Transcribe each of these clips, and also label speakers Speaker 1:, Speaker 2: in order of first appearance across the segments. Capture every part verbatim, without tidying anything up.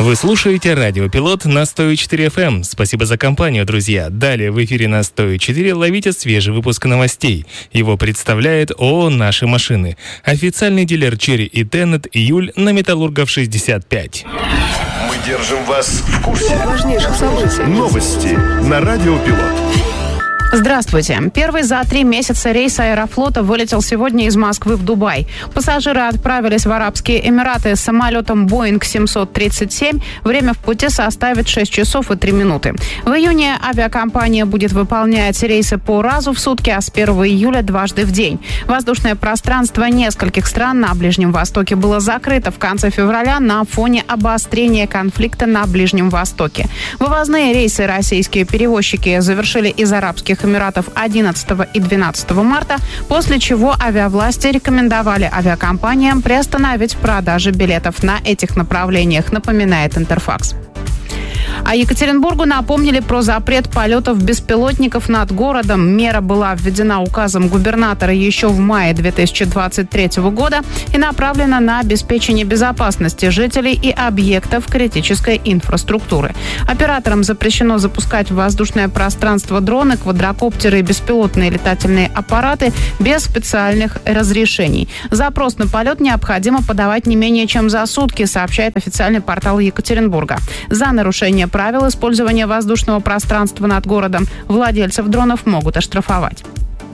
Speaker 1: Вы слушаете Радио Пилот на сто четыре эф эм. Спасибо за компанию, друзья. Далее в эфире на сто четыре ловите свежий выпуск новостей. Его представляет ООО «Наши машины». Официальный дилер Черри и Теннет июль на Металлургов шестьдесят пять.
Speaker 2: Мы держим вас в курсе
Speaker 3: важнейших событий.
Speaker 2: Новости на Радио Пилот.
Speaker 3: Здравствуйте. Первый за три месяца рейс Аэрофлота вылетел сегодня из Москвы в Дубай. Пассажиры отправились в Арабские Эмираты с самолетом Боинг семьсот тридцать семь. Время в пути составит шесть часов и три минуты. В июне авиакомпания будет выполнять рейсы по разу в сутки, а с первого июля дважды в день. Воздушное пространство нескольких стран на Ближнем Востоке было закрыто в конце февраля на фоне обострения конфликта на Ближнем Востоке. Вывозные рейсы российские перевозчики завершили из Арабских Эмиратов одиннадцатого и двенадцатого марта, после чего авиавласти рекомендовали авиакомпаниям приостановить продажи билетов на этих направлениях, напоминает Интерфакс. А Екатеринбургу напомнили про запрет полетов беспилотников над городом. Мера была введена указом губернатора еще в мае две тысячи двадцать третьего года и направлена на обеспечение безопасности жителей и объектов критической инфраструктуры. Операторам запрещено запускать в воздушное пространство дроны, квадрокоптеры и беспилотные летательные аппараты без специальных разрешений. Запрос на полет необходимо подавать не менее чем за сутки, сообщает официальный портал Екатеринбурга. За нарушение правил использования воздушного пространства над городом владельцев дронов могут оштрафовать.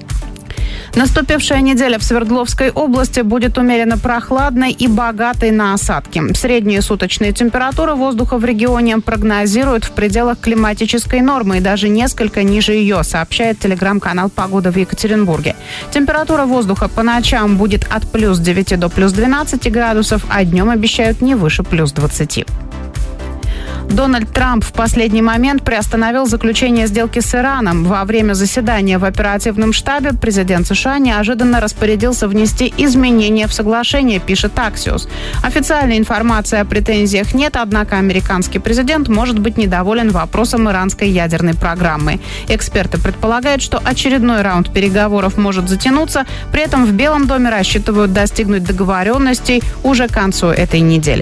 Speaker 3: Наступившая неделя в Свердловской области будет умеренно прохладной и богатой на осадки. Средние суточные температуры воздуха в регионе прогнозируют в пределах климатической нормы и даже несколько ниже ее, сообщает телеграм-канал «Погода» в Екатеринбурге. Температура воздуха по ночам будет от плюс девяти до плюс двенадцати градусов, а днем обещают не выше плюс двадцати. Дональд Трамп в последний момент приостановил заключение сделки с Ираном. Во время заседания в оперативном штабе президент США неожиданно распорядился внести изменения в соглашение, пишет Axios. Официальной информации о претензиях нет, однако американский президент может быть недоволен вопросом иранской ядерной программы. Эксперты предполагают, что очередной раунд переговоров может затянуться, при этом в Белом доме рассчитывают достигнуть договоренностей уже к концу этой недели.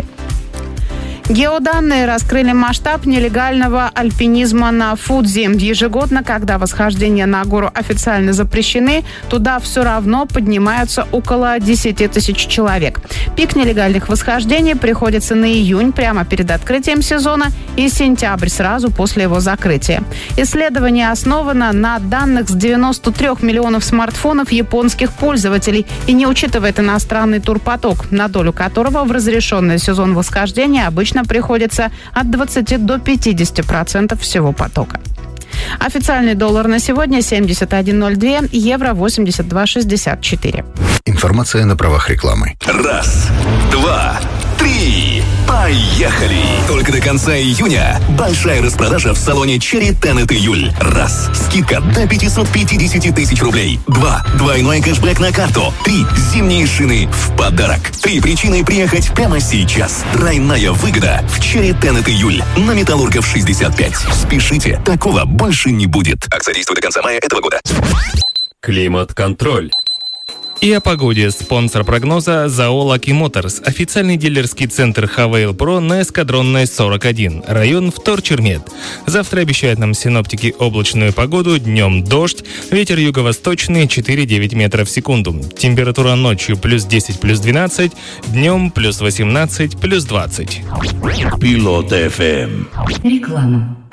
Speaker 3: Геоданные раскрыли масштаб нелегального альпинизма на Фудзи. Ежегодно, когда восхождения на гору официально запрещены, туда все равно поднимаются около десяти тысяч человек. Пик нелегальных восхождений приходится на июнь, прямо перед открытием сезона, и сентябрь, сразу после его закрытия. Исследование основано на данных с девяноста трёх миллионов смартфонов японских пользователей и не учитывает иностранный турпоток, на долю которого в разрешенный сезон восхождения обычно приходится от двадцати до пятидесяти процентов всего потока. Официальный доллар на сегодня семьдесят один ноль два, евро восемьдесят два шестьдесят четыре.
Speaker 4: Информация на правах рекламы.
Speaker 2: Раз, два, три. Поехали! Только до конца июня большая распродажа в салоне Черри Теннет июль. Раз. Скидка до пятьсот пятьдесят тысяч рублей. Два. Двойной кэшбэк на карту. Три. Зимние шины в подарок. Три причины приехать прямо сейчас. Тройная выгода в Черри Теннет июль на Металлургов шестьдесят пять. Спешите, такого больше не будет. Акция действует до конца мая этого года.
Speaker 1: Климат-контроль. И о погоде. Спонсор прогноза ЗАО «Лаки Моторс». Официальный дилерский центр Хавейл Про на Эскадронной сорок один. Район Вторчермет. Завтра обещают нам синоптики облачную погоду. Днем дождь. Ветер юго-восточный четыре-девять метров в секунду. Температура ночью плюс десять, плюс двенадцать. Днем плюс восемнадцать, плюс двадцать.
Speaker 2: Пилот эф эм.
Speaker 5: Реклама.